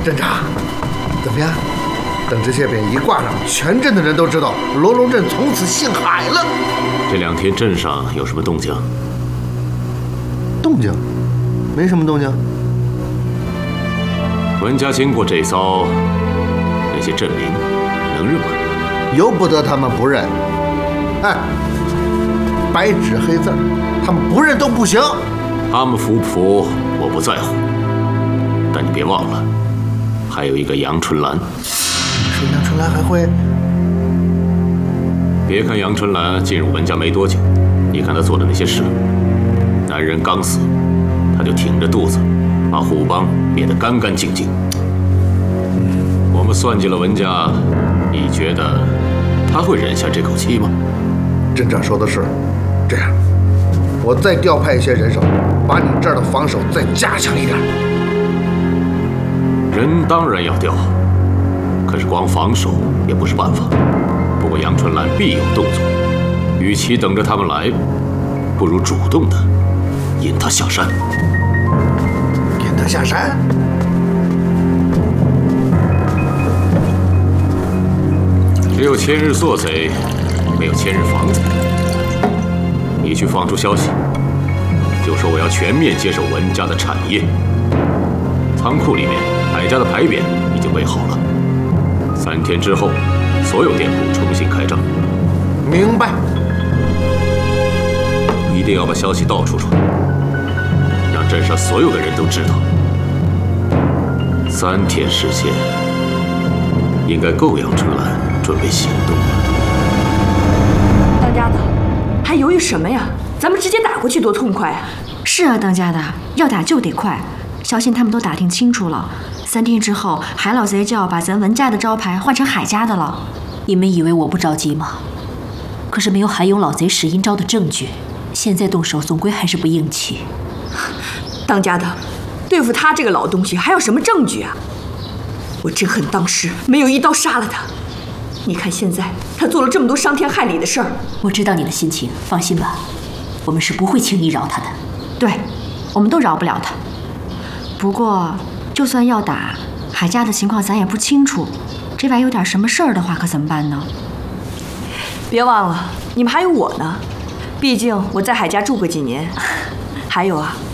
镇长，怎么样？等这些匾一挂上，全镇的人都知道罗龙镇从此姓海了。 这2天镇上有什么动静？ 动静？没什么动静。 文家经过这遭，那些镇民能认吗？ 由不得他们不认。哎，白纸黑字，他们不认都不行。 他们服不服我不在乎，但你别忘了，还有一个杨春兰。 说杨春兰还会？ 别看杨春兰进入文家没多久，你看她做的那些事，男人刚死，她就挺着肚子，把虎帮灭得干干净净。我们算计了文家，你觉得她会忍下这口气吗？ 镇长说的是，这样，我再调派一些人手，把你这儿的防守再加强一点。 人当然要调，可是光防守也不是办法。不过杨春兰必有动作，与其等着他们来，不如主动的引他下山。 引他下山？ 只有千日做贼，没有千日防贼。你去放出消息，就说我要全面接手文家的产业。仓库里面海家的牌匾已经备好了，3天之后，所有店铺重新开张。 明白。 一定要把消息道出去，让镇上所有的人都知道。3天时间，应该够杨春兰准备行动了。 当家的，还犹豫什么呀？咱们直接打过去多痛快啊！ 是啊，当家的，要打就得快。小心他们都打听清楚了，3天之后，海老贼就要把咱文家的招牌换成海家的了。 你们以为我不着急吗？可是没有海勇老贼使阴招的证据，现在动手总归还是不硬气。 当家的，对付他这个老东西还有什么证据啊？我真恨当时没有一刀杀了他。你看现在他做了这么多伤天害理的事儿。 我知道你的心情，放心吧，我们是不会轻易饶他的。 对，我们都饶不了他。不过，就算要打，海家的情况咱也不清楚，这万一有点什么事儿的话，可怎么办呢？ 别忘了，你们还有我呢，毕竟我在海家住过几年。还有啊，